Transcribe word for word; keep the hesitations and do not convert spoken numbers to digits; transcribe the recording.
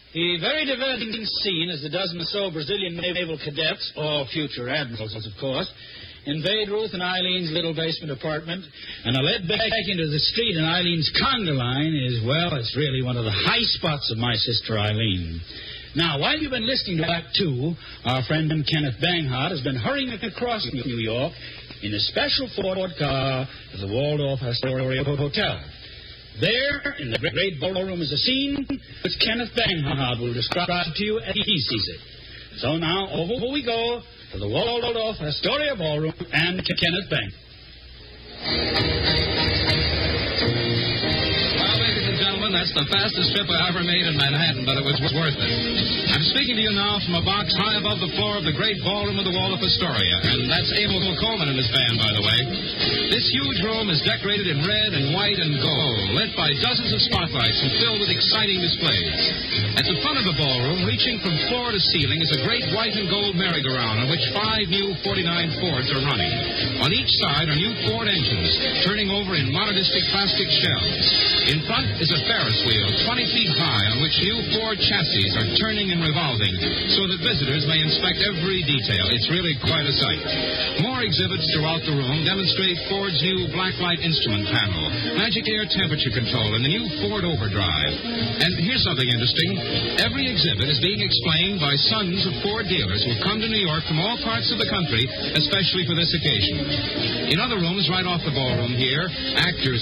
The very diverting scene is the dozen or so Brazilian naval cadets, or future admirals, of course, invade Ruth and Eileen's little basement apartment, and are led back into the street, and Eileen's conga line is, well, it's really one of the high spots of my sister Eileen. Now, while you've been listening to Act Two, our friend Kenneth Banghart has been hurrying across New York in a special Ford car to the Waldorf Astoria Hotel. There, in the great ballroom, is a scene which Kenneth Banghart will describe to you as he sees it. So now, over we go to the Waldorf Astoria Ballroom and Kenneth Banghart. That's the fastest trip I ever made in Manhattan, but it was worth it. I'm speaking to you now from a box high above the floor of the great ballroom of the Waldorf Astoria, and that's Abel Coleman and his band, by the way. This huge room is decorated in red and white and gold, lit by dozens of spotlights and filled with exciting displays. At the front of the ballroom, reaching from floor to ceiling, is a great white and gold merry-go-round on which five new forty-nine Fords are running. On each side are new Ford engines, turning over in modernistic plastic shells. In front is a Ferris wheel, twenty feet high, on which new Ford chassis are turning and revolving so that visitors may inspect every detail. It's really quite a sight. More exhibits throughout the room demonstrate Ford's new blacklight instrument panel, magic air temperature control, and the new Ford Overdrive. And here's something interesting. Every exhibit is being explained by sons of Ford dealers who've come to New York from all parts of the country, especially for this occasion. In other rooms right off the ballroom here, actors